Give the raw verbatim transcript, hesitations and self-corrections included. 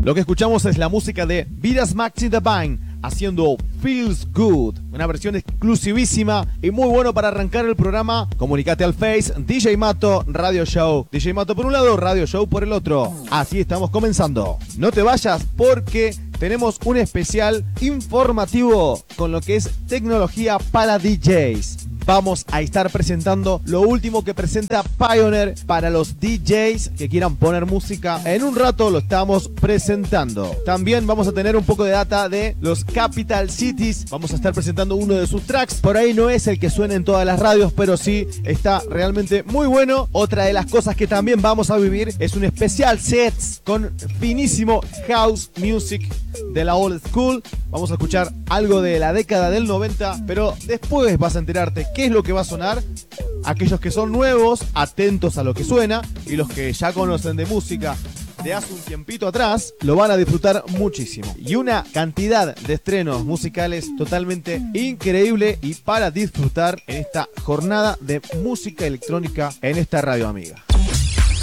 Lo que escuchamos es la música de Vidas Max in the Vine haciendo Feels Good, una versión exclusivísima y muy bueno para arrancar el programa. Comunicate al Face, D J Mato Radio Show. D J Mato por un lado, Radio Show por el otro. Así estamos comenzando. No te vayas porque tenemos un especial informativo con lo que es tecnología para D Js. Vamos a estar presentando lo último que presenta Pioneer para los D Js que quieran poner música. En un rato lo estamos presentando. También vamos a tener un poco de data de los Capital Cities. Vamos a estar presentando uno de sus tracks. Por ahí no es el que suena en todas las radios, pero sí está realmente muy bueno. Otra de las cosas que también vamos a vivir es un especial sets con finísimo house music de la old school. Vamos a escuchar algo de la década del noventa, pero después vas a enterarte qué es lo que va a sonar. Aquellos que son nuevos, atentos a lo que suena, y los que ya conocen de música de hace un tiempito atrás, lo van a disfrutar muchísimo. Y una cantidad de estrenos musicales totalmente increíble y para disfrutar en esta jornada de música electrónica en esta radio amiga.